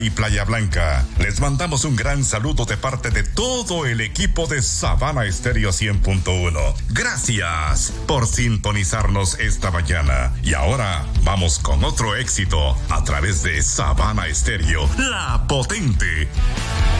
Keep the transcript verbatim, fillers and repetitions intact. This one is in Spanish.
y Playa Blanca. Les mandamos un gran saludo de parte de todo el equipo de Sabana Estéreo cien punto uno. Gracias por sintonizarnos esta mañana. Y ahora vamos con otro éxito a través de Sabana Estéreo, la potente.